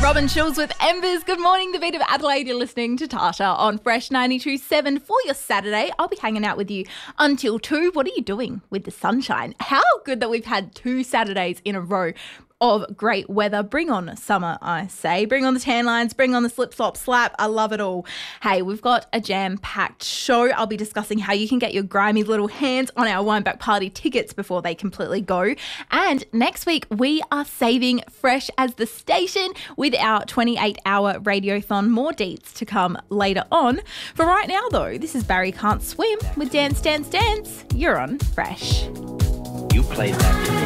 Robin Schulz with Embers. Good morning, the beat of Adelaide. You're listening to Tasha on Fresh 92.7 for your Saturday. I'll be hanging out with you until 2. What are you doing with the sunshine? How good that we've had 2 Saturdays in a row of great weather. Bring on summer, I say. Bring on the tan lines, bring on the slip, slop, slap. I love it all. Hey, we've got a jam-packed show. I'll be discussing how you can get your grimy little hands on our Wineback Party tickets before they completely go. And next week, we are saving Fresh as the station with our 28-hour radiothon. More deets to come later on. For right now, though, this is Barry Can't Swim with Dance, Dance, Dance. You're on Fresh. You played that.